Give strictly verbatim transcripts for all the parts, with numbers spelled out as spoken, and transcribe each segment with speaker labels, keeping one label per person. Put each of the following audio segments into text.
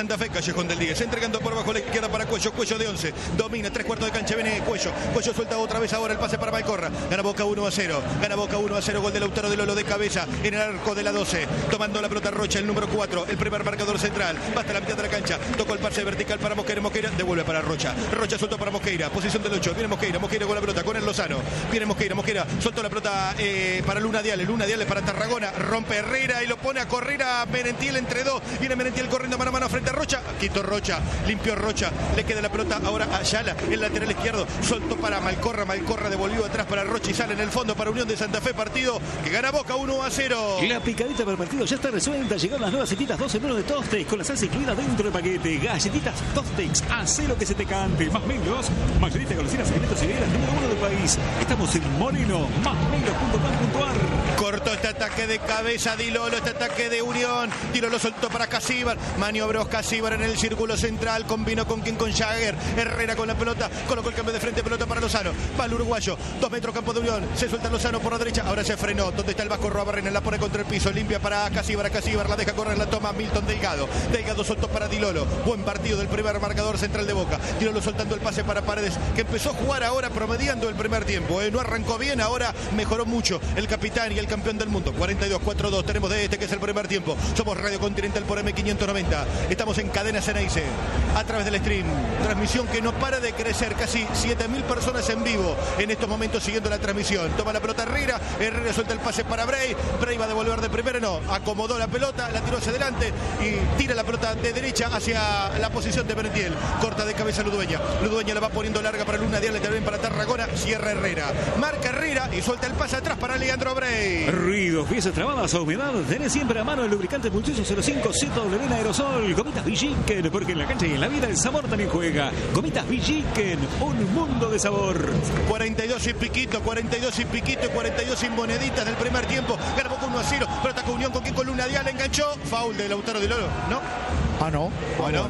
Speaker 1: Santa Fe, Callejón del diez, entregando por bajo la izquierda para Cuello, Cuello de once, domina, tres cuartos de cancha, viene Cuello, Cuello suelta otra vez ahora el pase para Malcorra, gana Boca uno a cero, gana Boca uno a cero, gol de Lautaro de Lolo de cabeza, en el arco de la doce, tomando la pelota Rocha, el número cuatro, el primer marcador central, va hasta la mitad de la cancha, tocó el pase vertical para Mosquera, Mosquera, devuelve para Rocha, Rocha suelto para Mosquera, posición del ocho, viene Mosquera, Mosquera con la pelota, con el Lozano, viene Mosquera, Mosquera, soltó la pelota eh, para Luna Diale, Luna Diale para Tarragona, rompe Herrera y lo pone a correr a Merentiel entre dos, viene Merentiel corriendo mano a mano frente a Rocha, quitó Rocha, limpió Rocha, le queda la pelota ahora a Ayala, el lateral izquierdo, soltó para Malcorra, Malcorra devolvió atrás para Rocha y sale en el fondo para Unión de Santa Fe, partido que gana Boca uno a cero.
Speaker 2: La picadita para el partido ya está resuelta, llegaron las nuevas galletitas dos en uno de Tostex con la salsa incluida dentro del paquete, galletitas Tostex, hacé lo que se te cante, más menos, mayorista de golosinas, secretos y bebidas número uno del país, estamos en Moreno, más menos punto com punto ar.
Speaker 1: Cortó este ataque de cabeza Di Lolo, este ataque de Unión, Di Lolo soltó para Casíbar, maniobró Casíbar en el círculo central, combinó con quien con Jagger, Herrera con la pelota, colocó el cambio de frente, pelota para Lozano, va el uruguayo, dos metros campo de Unión, se suelta Lozano por la derecha, ahora se frenó, donde está el Vasco Robarrena, la pone contra el piso, limpia para Casíbar, Casíbar la deja correr, la toma Milton Delgado, Delgado soltó para Di Lolo, buen partido del primer marcador central de Boca, Di Lolo soltando el pase para Paredes, que empezó a jugar ahora promediando el primer tiempo, ¿eh? No arrancó bien, ahora mejoró mucho el capitán y el campeón del mundo, cuarenta y dos cuarenta y dos, tenemos de este que es el primer tiempo, somos Radio Continental por M quinientos noventa, estamos en Cadena Ceneice, a través del stream, transmisión que no para de crecer, casi siete mil personas en vivo en estos momentos siguiendo la transmisión, toma la pelota Herrera, Herrera suelta el pase para Bray, Bray va a devolver de primera, no, acomodó la pelota, la tiró hacia adelante y tira la pelota de derecha hacia la posición de Merentiel, corta de cabeza Ludueña, Ludueña la va poniendo larga para Luna Diale, también para Tarragona, cierra Herrera, marca Herrera y suelta el pase atrás para Leandro Bray.
Speaker 2: Ruidos, piezas trabadas o humedad, tenés siempre a mano el lubricante Pulsioso cero cinco Z W en aerosol, gomitas Villiquen, porque en la cancha y en la vida el sabor también juega, gomitas Villiquen, un mundo de sabor.
Speaker 1: cuarenta y dos y piquito, cuarenta y dos y piquito, cuarenta y dos sin moneditas del primer tiempo, gana Boca uno a cero, pero ataca Unión con quien con Luna Diale enganchó, foul de Lautaro Di Lolo, ¿no?
Speaker 3: Ah, no.
Speaker 1: Bueno.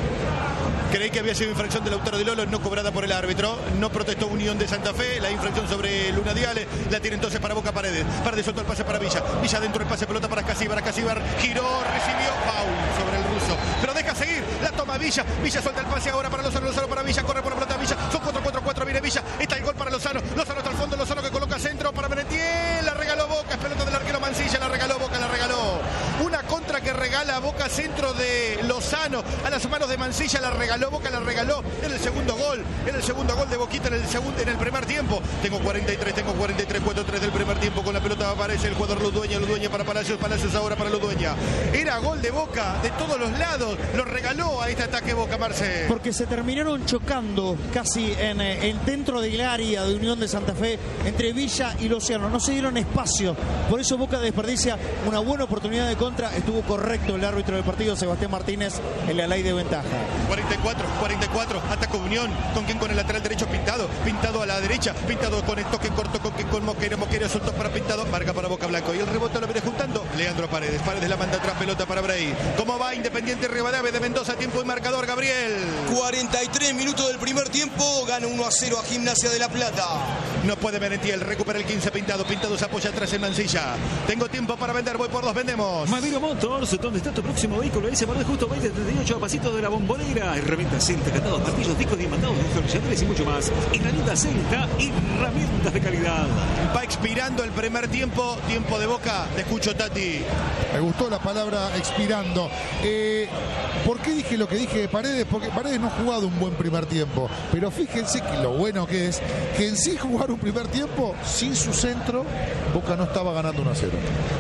Speaker 1: Creí que había sido infracción de Lautaro Di Lolo, no cobrada por el árbitro. No protestó Unión de Santa Fe. La infracción sobre Luna Diale. La tiene entonces para Boca Paredes. Paredes soltó el pase para Villa. Villa dentro el pase, pelota para Casíbar. Casíbar giró, recibió foul sobre el ruso. Pero deja seguir. La toma Villa. Villa suelta el pase ahora para Lozano. Lozano para Villa. Corre por la pelota Villa. Son cuatro cuatro cuatro. Viene Villa. Está el gol para Lozano. Lozano hasta el fondo. Lozano que coloca centro para Merentiel. La regaló Boca. Es pelota del arquero Mancilla. La regaló Boca. La regaló. Una contra que regala Boca, centro de Lozano a las manos de Mancilla. La regaló Boca. La regaló en el segundo gol, en el segundo gol de Boquita en el segundo, en el primer tiempo. Tengo cuarenta y tres, tengo cuarenta y tres, cuatro tres del primer tiempo. Con la pelota aparece el jugador Ludueña, Ludueña para Palacios, Palacios ahora para Ludueña. Era gol de Boca de todos los lados, lo regaló a este ataque Boca, Marce.
Speaker 3: Porque se terminaron chocando casi en, en dentro del área de Unión de Santa Fe entre Villa y Lozano, no se dieron espacio, por eso Boca desperdicia una buena oportunidad de contra. Estuvo correcto el árbitro del partido, Sebastián Martínez, en la ley de ventaja.
Speaker 1: cuarenta y cuatro, cuarenta y cuatro, ataca Unión, con quien con el lateral derecho Pintado, Pintado a la derecha, Pintado con el toque corto, con quien con Mosquera, Mosquera soltó para Pintado, marca para Boca Blanco y el rebote lo viene juntando Leandro Paredes, Paredes la manda atrás, pelota para Bray. ¿Cómo va Independiente Rivadavia de Mendoza? Tiempo y marcador, Gabriel.
Speaker 4: cuarenta y tres minutos del primer tiempo, gana uno a cero a Gimnasia de La Plata.
Speaker 1: No puede Merentiel, recupera el quince Pintado, Pintado se apoya atrás en Mancilla. Tengo tiempo para vender, voy por dos, vendemos.
Speaker 2: Madero Motors, donde está tu próximo vehículo, ahí se paró justo veinte treinta y ocho a pasitos de la Bombonera. Herramientas Celta, candados, martillos, discos diamantados, destornilladores y mucho más. Herramientas Celta, herramientas de calidad.
Speaker 1: Va expirando el primer tiempo, tiempo de Boca. Te escucho, Tati.
Speaker 5: Me gustó la palabra expirando. Eh, ¿Por qué dije lo que dije de Paredes? Porque Paredes no ha jugado un buen primer tiempo. Pero fíjense que lo bueno que es que en sí jugar un primer tiempo sin su centro, Boca no estaba ganando uno a cero.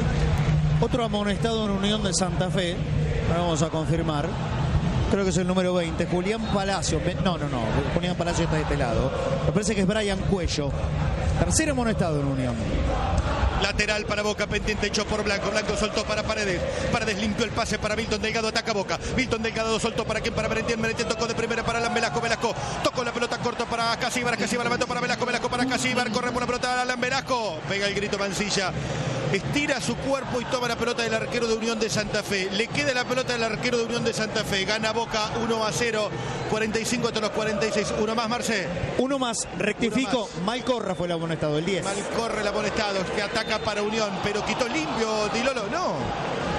Speaker 3: Otro amonestado en Unión de Santa Fe, ahora vamos a confirmar, creo que es el número veinte, Julián Palacio. No, no, no, Julián Palacio está de este lado. Me parece que es Brian Cuello. Tercer amonestado en Unión.
Speaker 1: Lateral para Boca, pendiente hecho por Blanco. Blanco soltó para Paredes. Paredes limpió el pase para Milton Delgado. Ataca Boca. Milton Delgado soltó para quien, para Merentiel. Merentiel tocó de primera para Alan Velasco. Velasco tocó la pelota corta para Casíbar. Casíbar la mandó para Velasco. Velasco para Casíbar. Corre por la pelota a Alan Velasco. Pega el grito Mancilla. Estira su cuerpo y toma la pelota del arquero de Unión de Santa Fe. Le queda la pelota del arquero de Unión de Santa Fe. Gana Boca uno a cero. cuarenta y cinco hasta los cuarenta y seis. Uno más, Marce.
Speaker 3: Uno más, rectifico.
Speaker 1: Uno más.
Speaker 3: Malcorra fue el amonestado, el diez.
Speaker 1: Malcorra el amonestado, que ataca para Unión, pero quitó limpio Di Lolo. No.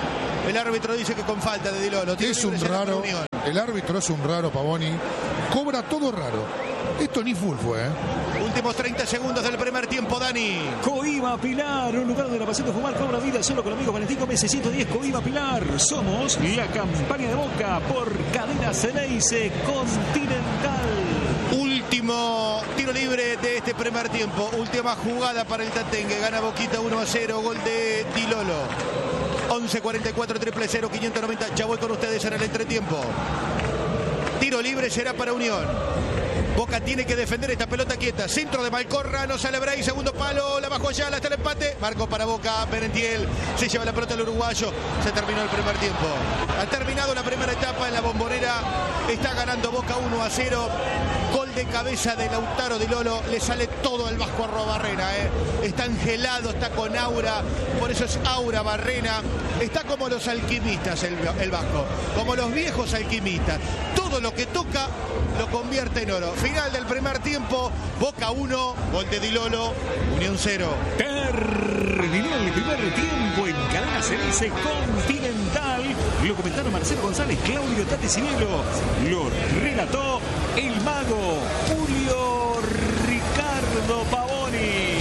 Speaker 1: El árbitro dice que con falta de Di Lolo.
Speaker 5: Es un raro. El árbitro es un raro, Pavoni. Cobra todo raro. Esto ni full fue, ¿eh?
Speaker 1: Últimos treinta segundos del primer tiempo, Dani.
Speaker 2: Coiba Pilar, un lugar de la pasión de fumar cobra vida solo con el amigo Valentín Gómez ciento diez. Coiba Pilar. Somos la campaña de Boca por Cadena Ceneice Continental.
Speaker 1: Último tiro libre de este primer tiempo. Última jugada para el Tatengue. Gana Boquita uno a cero. Gol de Di Lolo. once cuarenta y cuatro triple cero quinientos noventa. Ya voy con ustedes en el entretiempo. Tiro libre será para Unión. Boca tiene que defender esta pelota quieta. Centro de Malcorra, no sale Bray, segundo palo, la bajó allá, hasta el empate. Marco para Boca, Berentiel se lleva la pelota al uruguayo. Se terminó el primer tiempo. Ha terminado la primera etapa en la Bombonera. Está ganando Boca uno a cero. Gol de cabeza de Lautaro Di Lolo. Le sale todo el Vasco Arrobarrena. ¿eh? Está angelado, está con aura. Por eso es aura Barrena. Está como los alquimistas el, el Vasco. Como los viejos alquimistas. Todo lo que toca lo convierte en oro. Final del primer tiempo. Boca uno. Gol de Di Lolo. Unión cero.
Speaker 2: Terminó el primer tiempo en Cadena Ceneice Continental. Lo comentaron Marcelo González, Claudio Tati Cinielo. Lo relató el mago Julio Ricardo Pavoni.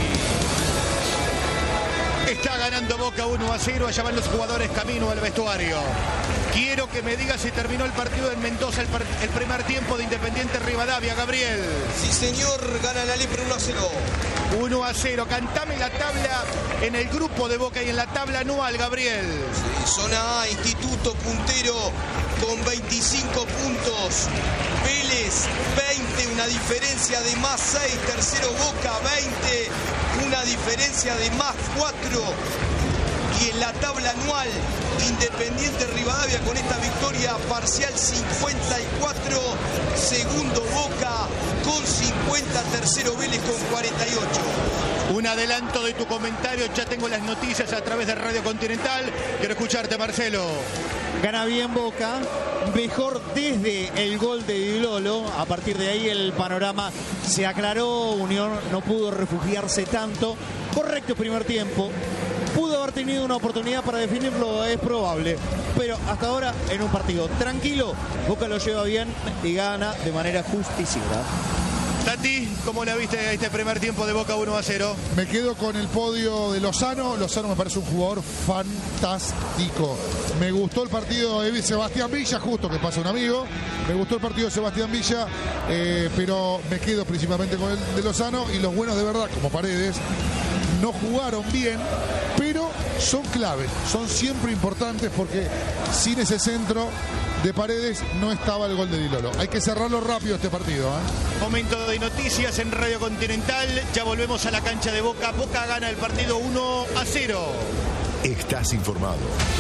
Speaker 1: Está ganando Boca uno a cero. Allá van los jugadores camino al vestuario. Quiero que me diga si terminó el partido en Mendoza, el, el primer tiempo de Independiente Rivadavia, Gabriel.
Speaker 4: Sí, señor, gana la Lepre uno a cero.
Speaker 1: uno a cero. Cantame la tabla en el grupo de Boca y en la tabla anual, Gabriel.
Speaker 4: Sí, zona A, Instituto puntero con veinticinco puntos. Vélez veinte, una diferencia de más seis. Tercero Boca veinte, una diferencia de más cuatro. Y en la tabla anual, Independiente Rivadavia con esta victoria parcial cincuenta y cuatro, segundo Boca con cincuenta, tercero Vélez con cuarenta y ocho.
Speaker 1: Un adelanto de tu comentario, ya tengo las noticias a través de Radio Continental. Quiero escucharte, Marcelo.
Speaker 3: Gana bien Boca, mejor desde el gol de Di Lolo. A partir de ahí el panorama se aclaró, Unión no pudo refugiarse tanto. Correcto primer tiempo. Pudo haber tenido una oportunidad para definirlo, es probable. Pero hasta ahora, en un partido tranquilo, Boca lo lleva bien y gana de manera justicida.
Speaker 1: Tati, ¿cómo la viste este primer tiempo de Boca uno a cero?
Speaker 5: Me quedo con el podio de Lozano. Lozano me parece un jugador fantástico. Me gustó el partido de Sebastián Villa, justo que pasa un amigo. Me gustó el partido de Sebastián Villa, eh, pero me quedo principalmente con el de Lozano. Y los buenos de verdad, como Paredes, no jugaron bien, pero son claves, son siempre importantes porque sin ese centro de Paredes no estaba el gol de Di Lolo. Hay que cerrarlo rápido este partido, ¿eh?
Speaker 1: Momento de noticias en Radio Continental. Ya volvemos a la cancha de Boca. Boca gana el partido uno a cero.
Speaker 6: Estás informado.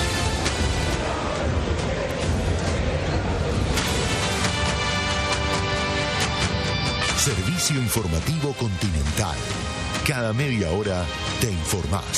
Speaker 6: Servicio informativo Continental. Cada media hora te informás.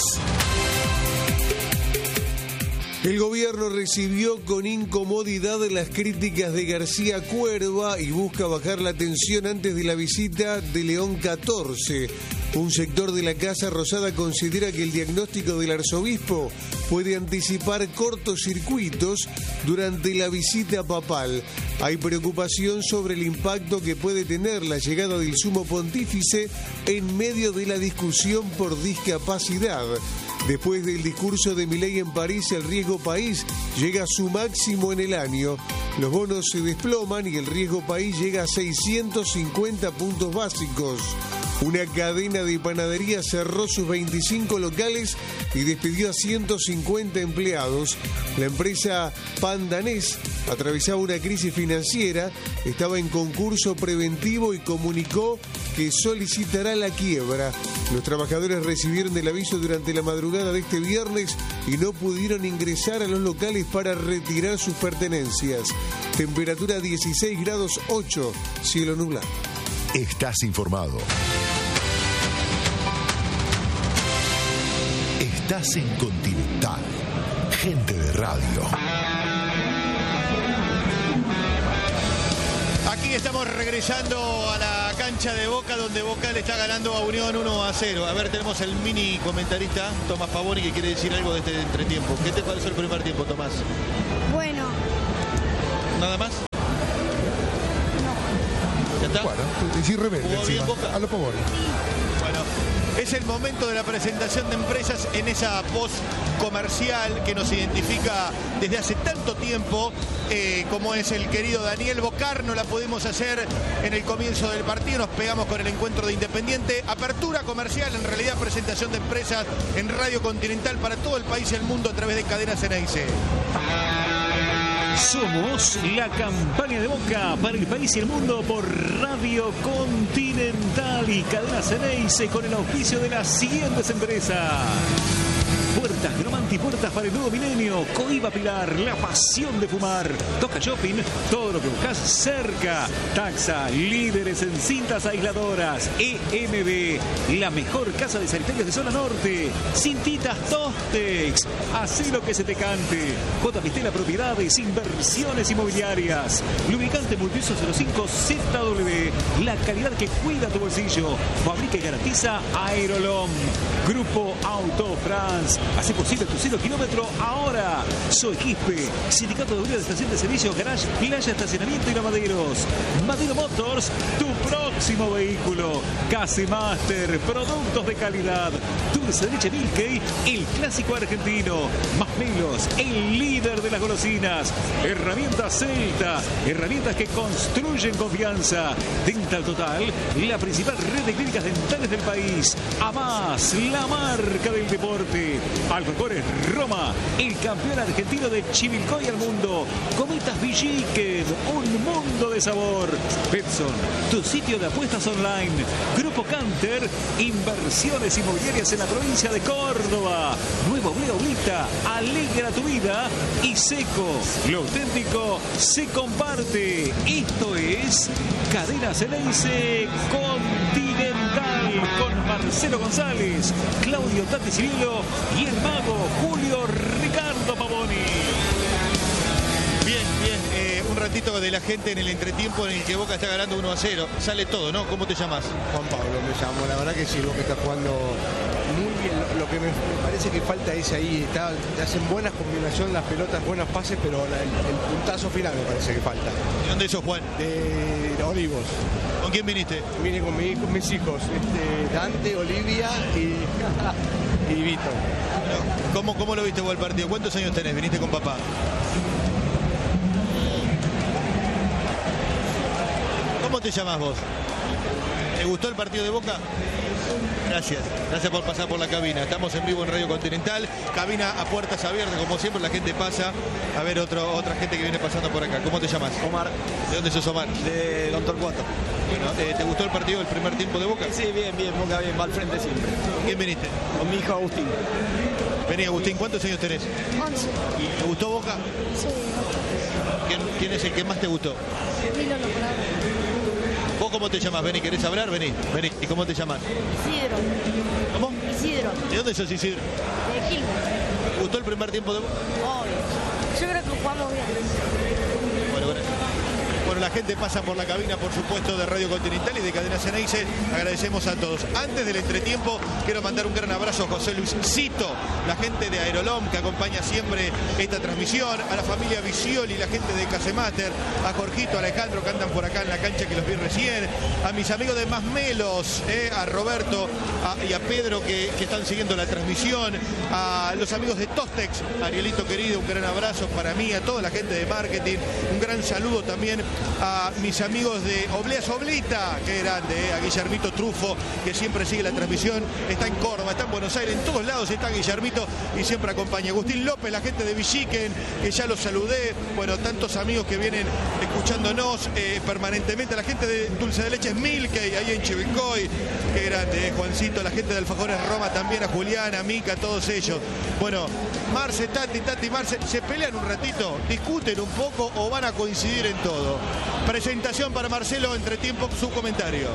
Speaker 7: El gobierno recibió con incomodidad las críticas de García Cuerva y busca bajar la tensión antes de la visita de León catorce. Un sector de la Casa Rosada considera que el diagnóstico del arzobispo puede anticipar cortocircuitos durante la visita papal. Hay preocupación sobre el impacto que puede tener la llegada del sumo pontífice en medio de la discusión por discapacidad. Después del discurso de Milei en París, el riesgo país llega a su máximo en el año. Los bonos se desploman y el riesgo país llega a seiscientos cincuenta puntos básicos. Una cadena de panadería cerró sus veinticinco locales y despidió a ciento cincuenta empleados. La empresa Pan Danés atravesaba una crisis financiera, estaba en concurso preventivo y comunicó que solicitará la quiebra. Los trabajadores recibieron el aviso durante la madrugada de este viernes y no pudieron ingresar a los locales para retirar sus pertenencias. Temperatura dieciséis grados ocho, cielo nublado.
Speaker 6: Estás informado. Estás en Continental. Gente de radio.
Speaker 1: Aquí estamos regresando a la cancha de Boca, donde Boca le está ganando a Unión uno a cero. A ver, tenemos el mini comentarista, Tomás Pavoni, que quiere decir algo de este entretiempo. ¿Qué te pareció el primer tiempo, Tomás?
Speaker 8: Bueno.
Speaker 1: ¿Nada más? No. ¿Ya está?
Speaker 5: Bueno, y rebelde
Speaker 1: ¿Jugó bien
Speaker 5: encima,
Speaker 1: Boca?
Speaker 5: a lo Pavoni.
Speaker 1: Bueno, es el momento de la presentación de empresas en esa post comercial que nos identifica desde hace tanto tiempo, eh, como es el querido Daniel Bocar. No la pudimos hacer en el comienzo del partido, nos pegamos con el encuentro de Independiente. Apertura comercial, en realidad presentación de empresas en Radio Continental para todo el país y el mundo a través de Cadena Ceneice.
Speaker 2: Somos la campaña de Boca para el país y el mundo por Radio Continental y Cadena Ceneice con el auspicio de las siguientes empresas. Puertas Gromanti, puertas para el nuevo milenio. Coiba Pilar, la pasión de fumar. Toca Shopping, todo lo que buscas cerca. Taxa, líderes en cintas aisladoras. E M B, la mejor casa de sanitarios de zona norte. Cintitas Tostex, hacé lo que se te cante. J. Pistela Propiedades, inversiones inmobiliarias. Lubricante multiuso cero cinco Z W, la calidad que cuida tu bolsillo. Fabrica y garantiza Aerolom. Grupo Auto France, hace posible tu cero kilómetro ahora. Soy Quispe, Sindicato de Obreros de Estación de Servicio, Garage, Playa, Estacionamiento y Lavaderos. Madero Motors, tu próximo vehículo. Case Master, productos de calidad. Dulce de leche Milkey, el clásico argentino. Más Melos, el líder de las golosinas. Herramientas Celta, herramientas que construyen confianza. Dental Total, la principal red de clínicas dentales del país. Amás, la marca del deporte. Alfajores Roma, el campeón argentino de Chivilcoy al mundo. Comitas Villiquen, un mundo de sabor. Betson, tu sitio de apuestas online. Grupo Canter, inversiones inmobiliarias en la provincia de Córdoba. Nuevo Bleoblita, alegra tu vida. Y Seco, lo auténtico se comparte. Esto es Cadena Ceneice Continental con Marcelo González, Claudio Tati Cirilo y el mago Julio Ricardo Pavoni.
Speaker 1: Bien, bien, eh, un ratito de la gente en el entretiempo en el que Boca está ganando uno a cero. Sale todo, ¿no? ¿Cómo te llamas?
Speaker 9: Juan Pablo me llamo, la verdad que sí, Boca está jugando muy bien. Lo, lo que me, me parece que falta es ahí, está, hacen buenas combinaciones las pelotas, buenas pases, pero la, el, el puntazo final me parece que falta.
Speaker 1: ¿De dónde sos, Juan?
Speaker 9: De Olivos.
Speaker 1: ¿Con quién viniste?
Speaker 9: Vine con, mi, con mis hijos, este, Dante, Olivia y, y Vito.
Speaker 1: ¿Cómo, ¿Cómo lo viste vos el partido? ¿Cuántos años tenés? ¿Viniste con papá? ¿Cómo te llamas vos? ¿Te gustó el partido de Boca? Gracias, gracias por pasar por la cabina. Estamos en vivo en Radio Continental, cabina a puertas abiertas, como siempre la gente pasa. A ver otro, otra gente que viene pasando por acá. ¿Cómo te llamas?
Speaker 10: Omar.
Speaker 1: ¿De dónde sos, Omar?
Speaker 10: De Don Torcuato.
Speaker 1: Bueno, eh, ¿te gustó el partido del primer tiempo de Boca?
Speaker 10: Sí, bien, bien, Boca bien, va al frente siempre.
Speaker 1: ¿Con quién viniste?
Speaker 10: Con mi hijo Agustín.
Speaker 1: Vení, Agustín, ¿cuántos años tenés?
Speaker 8: once.
Speaker 1: ¿Te gustó Boca?
Speaker 8: Sí.
Speaker 1: ¿Quién, quién es el que más te gustó?
Speaker 8: Milo Logrado.
Speaker 1: ¿Vos cómo te llamas? Vení, ¿querés hablar? Vení, vení. ¿Y cómo te llamas?
Speaker 8: Isidro.
Speaker 1: ¿Cómo?
Speaker 8: Isidro.
Speaker 1: ¿De dónde sos, Isidro?
Speaker 8: De Quilmes.
Speaker 1: ¿Te gustó el primer tiempo de Boca?
Speaker 8: Obvio. Yo creo que jugamos bien.
Speaker 1: Bueno, bueno. Bueno, la gente pasa por la cabina, por supuesto, de Radio Continental y de Cadena Ceneice. Agradecemos a todos. Antes del entretiempo, quiero mandar un gran abrazo a José Luis Cito, la gente de Aerolom que acompaña siempre esta transmisión, a la familia Visioli, la gente de Casemaster, a Jorgito, a Alejandro que andan por acá en la cancha que los vi recién, a mis amigos de Más Melos, eh, a Roberto a, y a Pedro que, que están siguiendo la transmisión, a los amigos de Tostex, Arielito querido, un gran abrazo para mí, a toda la gente de marketing, un gran saludo también a mis amigos de Obleas Oblita, que grande, eh, a Guillermito Trufo, que siempre sigue la transmisión, está en Córdoba, está en Buenos Aires, en todos lados está Guillermito y siempre acompaña. Agustín López, la gente de Villiquen, que ya los saludé, bueno, tantos amigos que vienen escuchándonos eh, permanentemente, la gente de Dulce de Leche Milkey, ahí en Chivilcoy, qué grande, eh, Juancito, la gente de Alfajores Roma también, a Julián, a Mica, a todos ellos. Bueno, Marce, Tati, Tati, Marce, ¿se pelean un ratito? ¿Discuten un poco o van a coincidir en todo? Presentación para Marcelo, entretiempo, su comentario.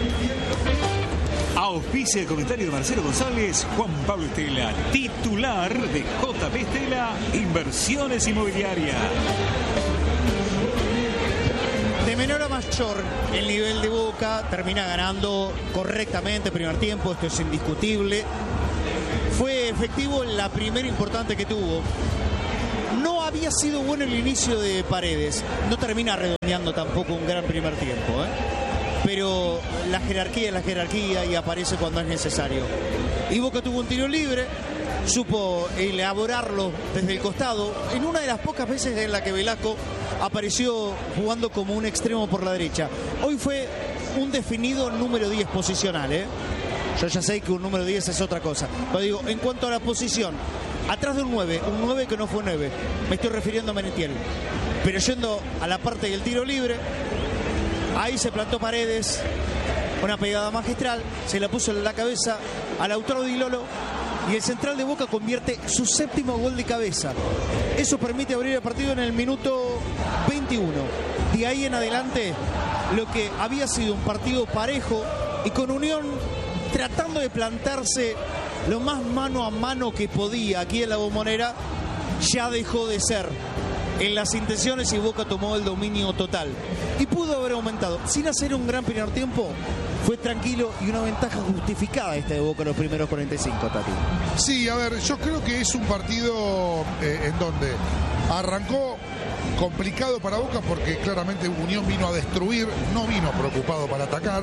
Speaker 2: Auspicia el comentario de Marcelo González, Juan Pablo Estela, titular de J P Estela, Inversiones Inmobiliarias.
Speaker 3: De menor a mayor el nivel de Boca, termina ganando correctamente el primer tiempo, esto es indiscutible. Fue efectivo en la primera importante que tuvo. No había sido bueno el inicio de Paredes, no termina redondeando tampoco un gran primer tiempo, ¿eh? Pero la jerarquía es la jerarquía y aparece cuando es necesario. Y Boca tuvo un tiro libre, supo elaborarlo desde el costado, en una de las pocas veces en la que Velasco apareció jugando como un extremo por la derecha. Hoy fue un definido número diez posicional, ¿eh? Yo ya sé que un número diez es otra cosa, pero digo, en cuanto a la posición, atrás de un nueve, un nueve que no fue nueve, me estoy refiriendo a Menetiel. Pero yendo a la parte del tiro libre, ahí se plantó Paredes, una pegada magistral, se la puso en la cabeza a Lautaro Di Lolo y el central de Boca convierte su séptimo gol de cabeza. Eso permite abrir el partido en el minuto veintiuno. De ahí en adelante, lo que había sido un partido parejo y con Unión tratando de plantarse lo más mano a mano que podía aquí en la Bombonera, ya dejó de ser en las intenciones y Boca tomó el dominio total. Y pudo haber aumentado. Sin hacer un gran primer tiempo, fue tranquilo y una ventaja justificada esta de Boca en los primeros cuarenta y cinco, Tati.
Speaker 5: Sí, a ver, yo creo que es un partido eh, en donde arrancó complicado para Boca porque claramente Unión vino a destruir, no vino preocupado para atacar.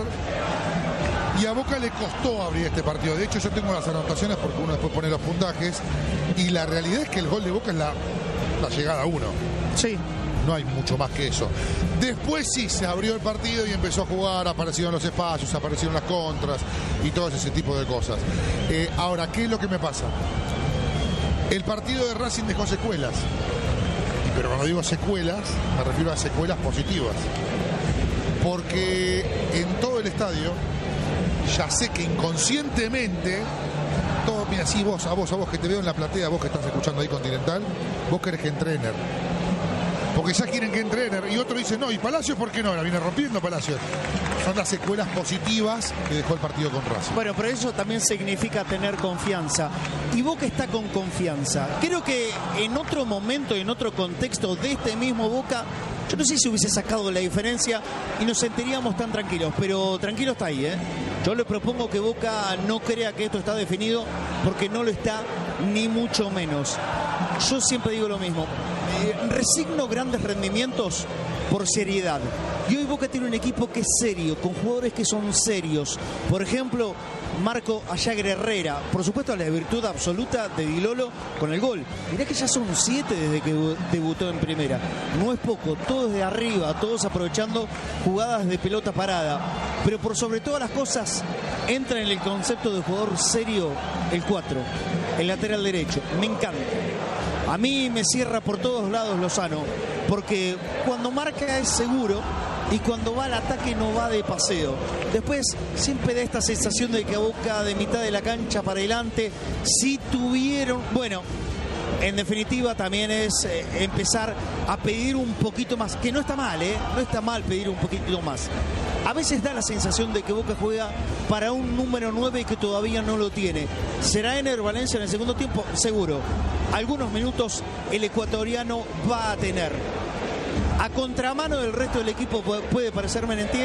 Speaker 5: Y a Boca le costó abrir este partido. De hecho, yo tengo las anotaciones porque uno después pone los puntajes. Y la realidad es que el gol de Boca es la, la llegada a uno.
Speaker 3: Sí.
Speaker 5: No hay mucho más que eso. Después sí se abrió el partido y empezó a jugar, aparecieron los espacios, aparecieron las contras y todo ese tipo de cosas. Eh, ahora, ¿qué es lo que me pasa? El partido de Racing dejó secuelas. Pero cuando digo secuelas, me refiero a secuelas positivas. Porque en todo el estadio, ya sé que inconscientemente, todo, mira, sí, vos, a vos, a vos que te veo en la platea, vos que estás escuchando ahí Continental, vos querés que entrene. Porque ya quieren que entrene. Y otro dice, no, y Palacios, ¿por qué no? La viene rompiendo Palacios. Son las secuelas positivas que dejó el partido con Racing.
Speaker 3: Bueno, pero eso también significa tener confianza. Y Boca está con confianza. Creo que en otro momento, en otro contexto de este mismo Boca, yo no sé si hubiese sacado la diferencia y nos sentiríamos tan tranquilos. Pero tranquilo está ahí, ¿eh? Yo le propongo que Boca no crea que esto está definido, porque no lo está, ni mucho menos. Yo siempre digo lo mismo. Eh, resigno grandes rendimientos por seriedad. Y hoy Boca tiene un equipo que es serio, con jugadores que son serios. Por ejemplo, Marco Ayagre Herrera. Por supuesto, la virtud absoluta de Di Lolo con el gol. Mirá que ya son siete desde que debutó en primera. No es poco, todos de arriba, todos aprovechando jugadas de pelota parada. Pero por sobre todas las cosas, entra en el concepto de jugador serio el cuatro, el lateral derecho. Me encanta. A mí me cierra por todos lados Lozano, porque cuando marca es seguro y cuando va al ataque no va de paseo. Después siempre da esta sensación de que a Boca de mitad de la cancha para adelante, si tuvieron... Bueno, en definitiva también es eh, empezar a pedir un poquito más, que no está mal, ¿eh? No está mal pedir un poquito más. A veces da la sensación de que Boca juega para un número nueve que todavía no lo tiene. ¿Será Ener Valencia en el segundo tiempo? Seguro. Algunos minutos el ecuatoriano va a tener. A contramano del resto del equipo puede parecer Menentiel.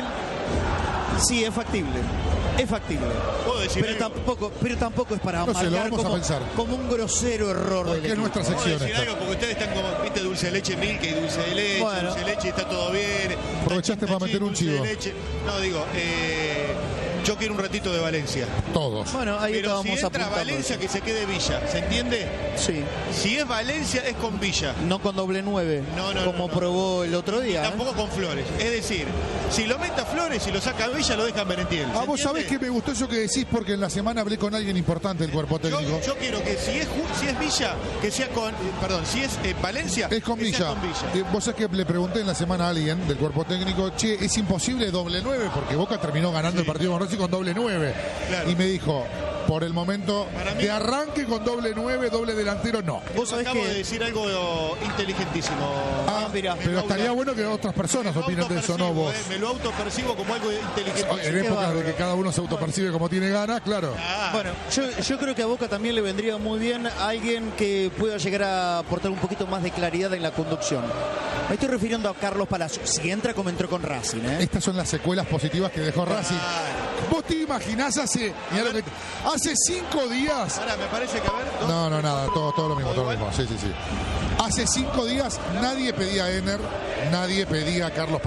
Speaker 3: Sí, es factible. Es factible.
Speaker 1: ¿Puedo decir
Speaker 3: pero
Speaker 1: algo?
Speaker 3: tampoco, pero tampoco es para
Speaker 5: No sé, lo
Speaker 3: marcar
Speaker 5: vamos a
Speaker 3: como,
Speaker 5: pensar.
Speaker 3: como un grosero error del
Speaker 5: Porque es
Speaker 3: equipo.
Speaker 5: nuestra
Speaker 1: ¿Puedo
Speaker 5: sección
Speaker 1: decir
Speaker 5: esta.
Speaker 1: algo? Porque ustedes están como, viste, dulce de leche milk y dulce de leche,
Speaker 3: Bueno.
Speaker 1: dulce de leche, está todo bien.
Speaker 5: Aprovechaste
Speaker 1: Tachín,
Speaker 5: para meter un
Speaker 1: dulce de
Speaker 5: chivo.
Speaker 1: leche. No, digo, eh, yo quiero un ratito de Valencia.
Speaker 5: Todos.
Speaker 3: Bueno, ahí
Speaker 1: Pero si
Speaker 3: estábamos
Speaker 1: entra
Speaker 3: apuntando.
Speaker 1: Valencia, que se quede Villa, ¿se entiende?
Speaker 3: Sí,
Speaker 1: Si es Valencia, es con Villa.
Speaker 3: no con doble nueve,
Speaker 1: No, no,
Speaker 3: como
Speaker 1: no, no.
Speaker 3: probó el otro
Speaker 1: Y
Speaker 3: día. ¿eh?
Speaker 1: tampoco con Flores. Es decir, si lo mete a Flores y lo saca a Villa, lo dejan Merentiel.
Speaker 5: Ah, vos sabés que me gustó eso que decís porque en la semana hablé con alguien importante del cuerpo
Speaker 1: Yo,
Speaker 5: técnico.
Speaker 1: yo quiero que si es, Ju- si es Villa, que sea con... eh, Perdón, si es eh, Valencia,
Speaker 5: Es con
Speaker 1: que sea
Speaker 5: Villa.
Speaker 1: con Villa.
Speaker 5: Eh, Vos sabés que le pregunté en la semana a alguien del cuerpo técnico, che, es imposible doble nueve porque Boca terminó ganando
Speaker 1: Sí.
Speaker 5: el partido con Racing con doble nueve.
Speaker 1: Claro.
Speaker 5: Y me dijo, por el momento,
Speaker 1: Para mí-
Speaker 5: de arranque con doble nueve, doble delantero, no.
Speaker 3: Vos sabés
Speaker 1: Acabo
Speaker 3: que-
Speaker 1: de decir algo inteligentísimo.
Speaker 5: Ah,
Speaker 3: mirá.
Speaker 1: Me
Speaker 5: pero
Speaker 1: lo
Speaker 5: estaría
Speaker 1: auto-
Speaker 5: bueno que otras personas
Speaker 1: me lo
Speaker 5: opinen de eso, no
Speaker 1: autopercibo,
Speaker 5: vos.
Speaker 1: eh, me lo autopercibo como algo inteligente.
Speaker 5: En
Speaker 3: Qué
Speaker 5: épocas de
Speaker 3: bárbaro.
Speaker 5: que cada uno se autopercibe como tiene ganas, claro.
Speaker 1: Ah,
Speaker 3: Bueno, yo, yo creo que a Boca también le vendría muy bien alguien que pueda llegar a aportar un poquito más de claridad en la conducción. Me estoy refiriendo a Carlos Palacios. Si entra como entró con Racing, ¿eh?
Speaker 5: Estas son las secuelas positivas que dejó Racing. ¿Vos te imaginás hace, mirá lo que, hace cinco días?
Speaker 1: Ahora, me parece que a ver. dos,
Speaker 5: No, no,
Speaker 1: tres,
Speaker 5: nada,
Speaker 1: cuatro,
Speaker 5: todo, todo lo mismo, todo lo mismo. Sí, sí, sí. Hace cinco días nadie pedía a Ener, nadie pedía a Carlos